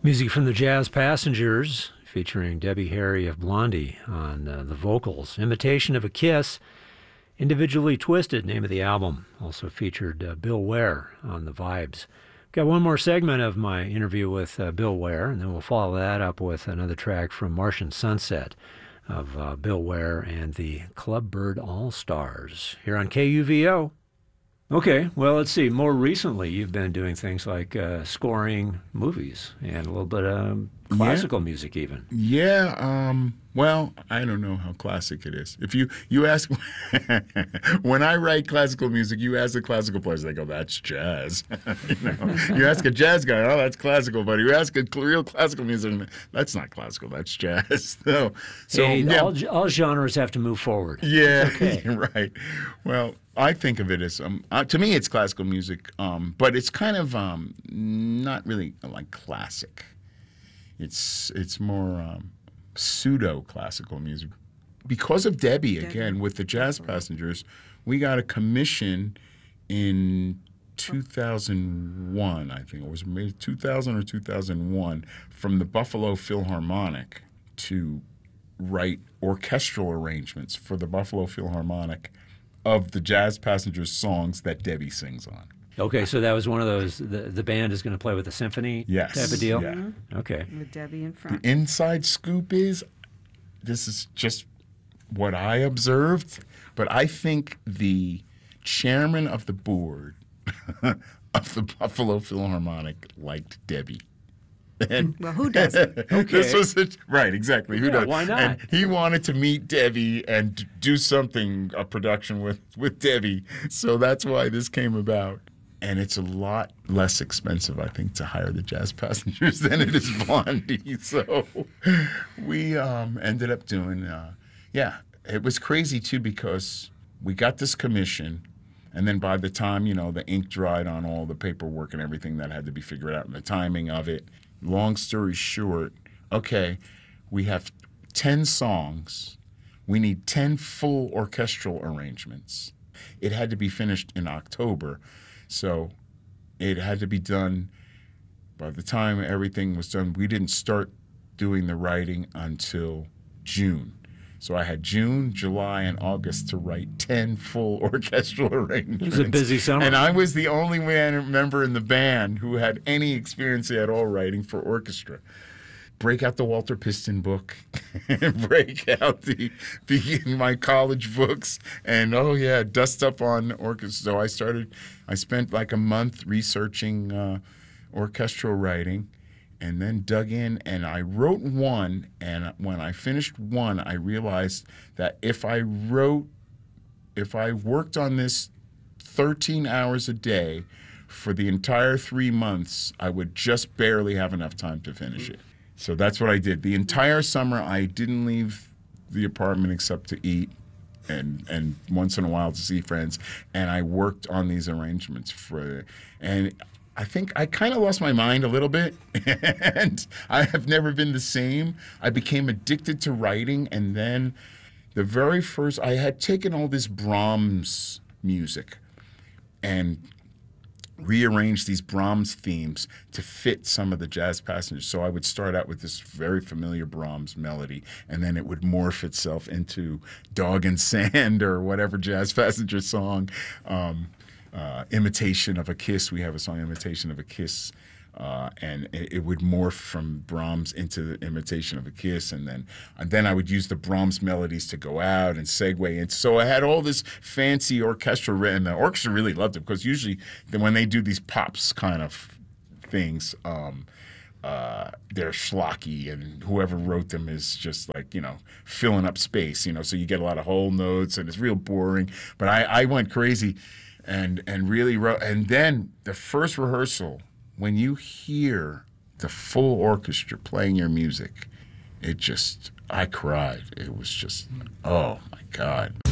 Music from the Jazz Passengers, featuring Debbie Harry of Blondie on the vocals. Imitation of a Kiss, Individually Twisted, name of the album. Also featured Bill Ware on the vibes. Got one more segment of my interview with Bill Ware, and then we'll follow that up with another track from Martian Sunset of Bill Ware and the Clubbird All-Stars here on KUVO. Okay, well, let's see. More recently, you've been doing things like scoring movies and a little bit of classical music even. Yeah, well, I don't know how classic it is. If you ask, when I write classical music, you ask the classical players, they go, that's jazz. You ask a jazz guy, oh, that's classical, but you ask a real classical musician, that's not classical, that's jazz. So hey, yeah. all genres have to move forward. Yeah, okay. Right. Well, I think of it as, to me, it's classical music, but it's kind of not really like classic. It's more pseudo-classical music. Because of Debbie, again, with the Jazz Passengers, we got a commission in 2001, I think. It was maybe 2000 or 2001, from the Buffalo Philharmonic to write orchestral arrangements for the Buffalo Philharmonic of the Jazz Passengers songs that Debbie sings on. Okay, so that was one of those, the band is going to play with a symphony Yes, type of deal? yeah. Okay. With Debbie in front. The inside scoop is, this is just what I observed, but I think the chairman of the board of the Buffalo Philharmonic liked Debbie. And well, who doesn't? Okay. This was right, exactly. Who does? Why not? And he wanted to meet Debbie and do something, a production with Debbie. So that's why this came about. And it's a lot less expensive, I think, to hire the Jazz Passengers than it is Blondie. So we ended up doing, it was crazy, too, because we got this commission. And then by the time, the ink dried on all the paperwork and everything that had to be figured out and the timing of it, long story short, okay, we have 10 songs. We need 10 full orchestral arrangements. It had to be finished in October. So it had to be done by the time everything was done. We didn't start doing the writing until June. So I had June, July, and August to write 10 full orchestral arrangements. It was a busy summer. And I was the only member in the band who had any experience at all writing for orchestra. Break out the Walter Piston book, break out my college books, and dust up on orchestra. So I spent like a month researching orchestral writing, and then dug in, and I wrote one, and when I finished one, I realized that if I worked on this 13 hours a day for the entire 3 months, I would just barely have enough time to finish it. So that's what I did. The entire summer, I didn't leave the apartment except to eat and once in a while to see friends. And I worked on these arrangements and I think I kind of lost my mind a little bit. And I have never been the same. I became addicted to writing. And then I had taken all this Brahms music and rearrange these Brahms themes to fit some of the Jazz Passengers. So I would start out with this very familiar Brahms melody, and then it would morph itself into Dog and Sand or whatever Jazz Passenger song. Imitation of a Kiss. We have a song, Imitation of a Kiss. And it would morph from Brahms into the Imitation of a Kiss, and then I would use the Brahms melodies to go out and segue in. So I had all this fancy orchestra, and the orchestra really loved it because usually when they do these pops kind of things, they're schlocky, and whoever wrote them is just like filling up space, So you get a lot of whole notes, and it's real boring. But I went crazy, and really wrote. And then the first rehearsal, when you hear the full orchestra playing your music, I cried. It was just, oh my God.